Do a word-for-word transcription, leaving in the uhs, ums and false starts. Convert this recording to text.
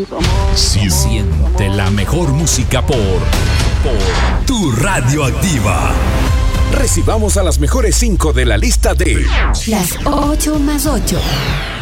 Si siente la mejor música por, por Tu Radioactiva. Recibamos a las mejores cinco de la lista de Las ocho más ocho.